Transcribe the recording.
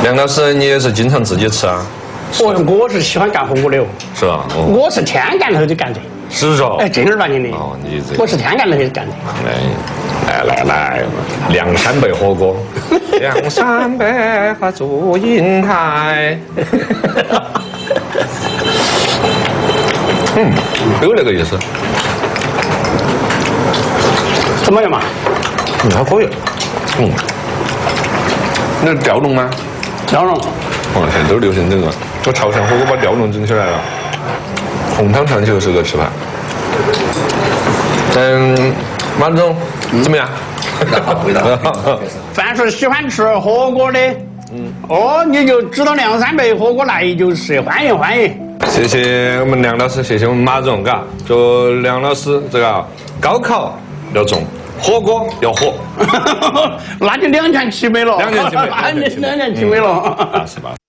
梁老师，你也是经常自己吃啊？ 我是喜欢干火锅的哦。 是吧？ 我是天干头就干的。 是说？ 哎，正儿八经的。 哦，你这。 我是天干头就干的。 来，梁山伯火锅。梁山伯和祝英台。有那个意思。 怎么样嘛？ 还可以。那吊龙吗？ 吊龙。 哦，现在都流行这个。我朝鲜火锅把吊龙整起来了。红汤串起就是个吃法。马总怎么样？ 味道。 凡是喜欢吃火锅的，你就知道梁山伯火锅来就是，欢迎欢迎。 谢谢我们梁老师，谢谢我们马总，嘎，祝梁老师这个高考要中，火锅要火。 那就两全其美了。 两全其美了。 两全其美了。 是吧？